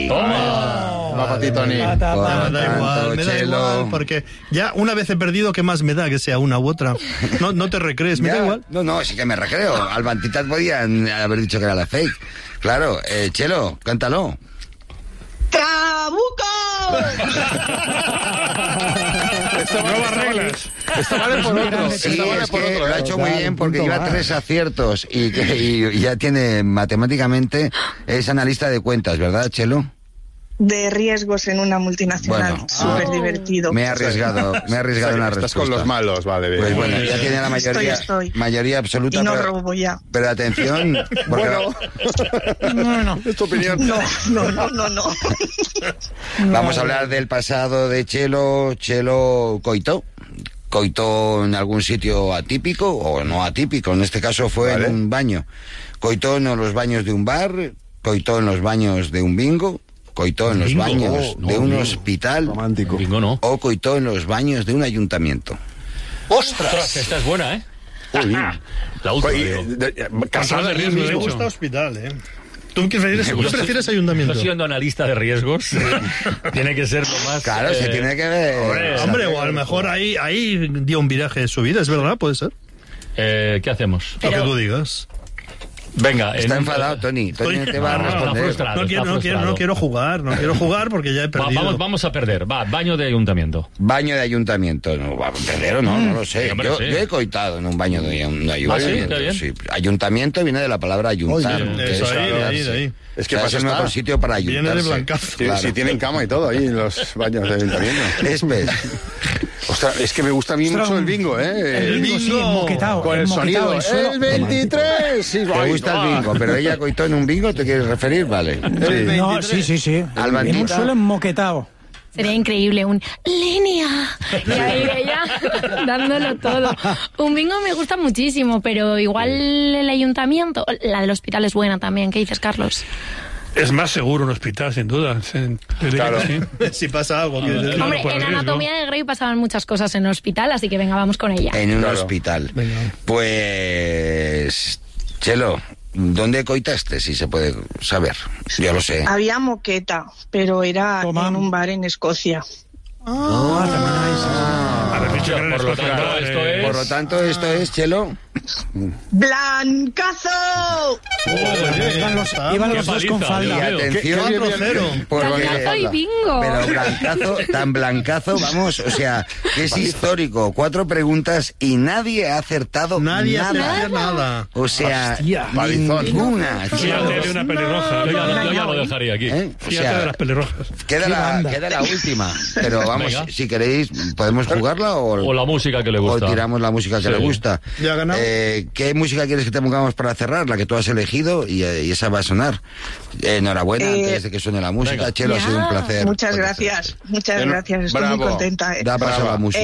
¡Toma! Va para ti, Tony. Me da igual, porque ya una vez he perdido, ¿qué más me da que sea una u otra? No te recrees, me da igual. No, sí que me recreo. Albantitas podían haber dicho que era la fake. Claro, Chelo, cántalo. ¡Trabuco! Nuevas reglas. Esto vale por otro. Sí, Esto vale es por que otro. lo ha hecho muy bien porque lleva 3 aciertos y ya tiene matemáticamente, es analista de cuentas, ¿verdad, Chelo? De riesgos en una multinacional. Bueno, Súper divertido. Me he arriesgado en la respuesta. Estás con los malos, vale. Pues bueno, ya tiene la Estoy. mayoría absoluta. Y no pero, robo ya. pero atención, porque No. Es tu opinión. No. vamos a hablar del pasado de Chelo. Chelo coitó en algún sitio atípico o no atípico, en este caso fue en un baño. Coitó en los baños de un bar, coitó en los baños de un bingo, coitó en los baños de un hospital, Romántico. Bingo no. o coitó en los baños de un ayuntamiento. ¡Ostras! Esta es buena, ¿eh? La última, digo. Casado de riesgo, Me de gusta hecho. hospital, ¿Tú prefieres ayuntamiento? Yo siendo analista de riesgos, tiene que ser lo más... Claro, se tiene que ver. Hombre, o a lo mejor ahí dio un viraje de su vida, es verdad, puede ser. ¿Qué hacemos? Lo que tú digas. Venga. Está enfadado, Tony. Tony te va a Está responder. frustrado. No quiero jugar porque ya he perdido. Vamos a perder. Va, baño de ayuntamiento. Baño de ayuntamiento. No, va a perder o no lo sé. Sí, hombre, Yo sí. he coitado en un baño de un ayuntamiento. Qué bien. Sí. Ayuntamiento viene de la palabra ayuntar. Oye, que eso, es ahí, de ayudarse. ahí. Es que O sea, pasa es el mejor sitio para ayuntarse. Viene de blancazo. Sí, Claro. sí, tienen cama y todo ahí en los baños de ayuntamiento. Espera. Ostras, es que me gusta a mí mucho el bingo, ¿eh? El bingo, sí, moquetao. Con el moquetao, sonido. suelo ¡El 23! Sí, Te gusta el bingo, pero ella coitó en un bingo, ¿te quieres referir? Vale. No, sí. Albantita. En un suelo moquetao. Sería increíble un línea. Y ahí ella dándolo todo. Un bingo me gusta muchísimo, pero igual el ayuntamiento, la del hospital es buena también. ¿Qué dices, Carlos? Es más seguro un hospital, sin duda. Claro. Sí. Si pasa algo. Claro, Hombre, por el en riesgo. Anatomía de Grey pasaban muchas cosas en el hospital, así que venga, vamos con ella. En un Claro. hospital. Venga. Pues... Chelo, ¿dónde coitaste, si se puede saber? Yo lo sé. Había moqueta, pero era Toma. en un bar en Escocia. Haber dicho que era Por lo Escocia, tanto, esto es... Por lo tanto, esto es, Chelo... ¡Blancazo! Iban los Qué dos con paliza, Y Dios falda. mío. atención, 4-0. porque- Blancazo y bingo. Pero tan blancazo, vamos, o sea, que es histórico. 4 preguntas y nadie ha acertado Nadie nada. hace nada. O sea, Palizón. ninguna. Fíjate de una pelirroja. Yo ya lo dejaría aquí. ¿Eh? O Fíjate de sea, las pelirrojas. queda la última. Pero vamos, Venga. si queréis, podemos jugarla O la música que le o gusta. tiramos la música que Sí. le gusta. Ya ha ganado. ¿Qué música quieres que te pongamos para cerrar? La que tú has elegido y esa va a sonar. Enhorabuena, antes de que suene la música. Venga. Chelo, ha sido un placer. Muchas gracias. Estoy Bravo. muy contenta. Da paso a la música.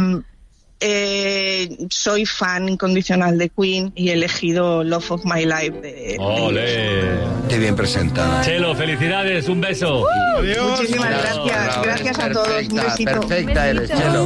Soy fan incondicional de Queen y he elegido Love of My Life de ¡Ole! Qué bien presentada. Chelo, felicidades, un beso. Adiós. Muchísimas gracias. Gracias a todos. Un besito. Perfecta eres, Chelo.